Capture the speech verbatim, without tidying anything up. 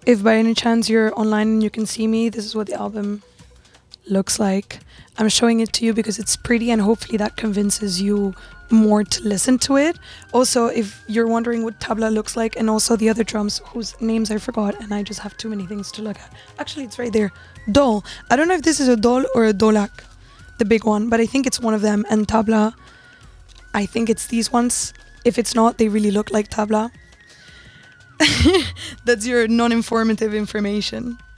If by any chance you're online and you can see me, this is what the album looks like. I'm showing it to you because it's pretty and hopefully that convinces you more to listen to it. Also, if you're wondering what tabla looks like, and also the other drums whose names I forgot and I just have too many things to look at. Actually, it's right there. Dol. I don't know if this is a dol or a dolak, the big one, but I think it's one of them. And tabla, I think it's these ones. If it's not, they really look like tabla. That's your non-informative information.